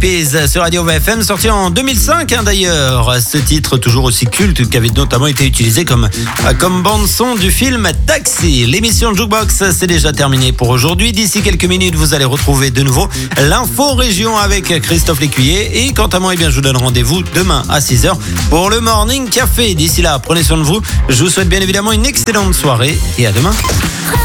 Peas sur Radio VFM, sorti en 2005 d'ailleurs. Ce titre toujours aussi culte qui avait notamment été utilisé comme bande son du film Taxi. L'émission Jukebox, c'est déjà terminé pour aujourd'hui. D'ici quelques minutes, vous allez retrouver de nouveau l'info région avec Christophe Lécuyer. Et quant à moi, je vous donne rendez-vous demain à 6h pour le Morning Café. D'ici là, prenez soin de vous. Je vous souhaite bien évidemment une excellente soirée et à demain.